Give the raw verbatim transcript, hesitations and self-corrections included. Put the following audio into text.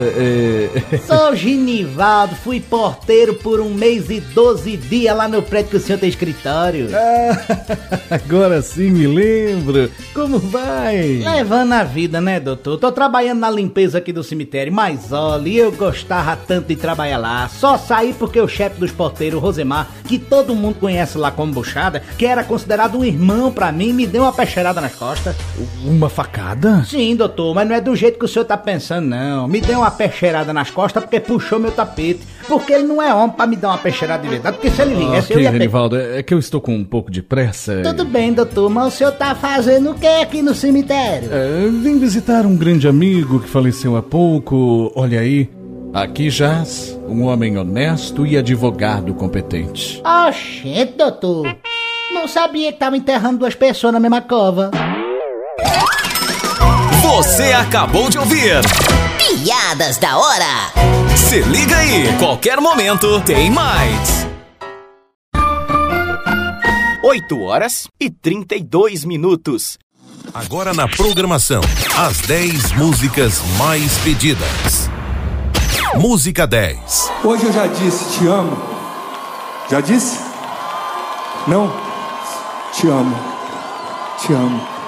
É... Sou Ginivaldo, fui porteiro por um mês e doze dias lá no prédio que o senhor tem escritório. Ah, agora sim me lembro. Como vai? Levando a vida, né, doutor? Tô trabalhando na limpeza aqui do cemitério, mas olha, eu gostava tanto de trabalhar lá. Só saí porque o chefe dos porteiros, Rosemar, que todo mundo conhece lá como Buchada, que era considerado um irmão pra mim, me deu uma peixeirada nas costas. Uma facada? Sim, doutor, mas não é do jeito que o senhor tá pensando, não. Me deu uma peixeirada nas costas porque puxou meu tapete. Porque ele não é homem pra me dar uma peixeirada de verdade. Porque se ele viesse, okay, eu ia... Genivaldo, é que eu estou com um pouco de pressa. Tudo bem, doutor, mas o senhor tá fazendo o que aqui no cemitério? É, vim visitar um grande amigo que faleceu há pouco. Olha aí, aqui jaz um homem honesto e advogado competente. Oxente, doutor. Não sabia que tava enterrando duas pessoas na mesma cova. Você acabou de ouvir Piadas da Hora. Se liga aí, qualquer momento tem mais. oito horas e trinta e dois minutos. Agora na programação, as dez músicas mais pedidas. Música dez. Hoje eu já disse te amo. Já disse? Não? Te amo. Te amo.